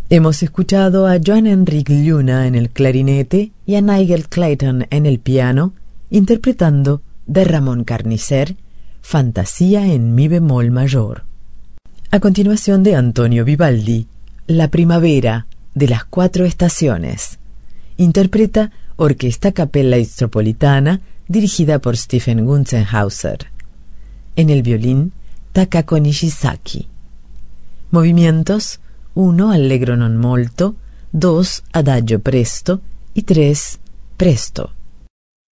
Hemos escuchado a Joan Enric Lluna en el clarinete y a Nigel Clayton en el piano, interpretando de Ramón Carnicer, Fantasía en mi bemol mayor. A continuación, de Antonio Vivaldi, La primavera de las 4 estaciones. Interpreta Orquesta Capella Istropolitana, dirigida por Stephen Gunzenhauser. En el violín, Takako Nishizaki. Movimientos: 1 allegro non molto, 2 adagio presto y 3 presto.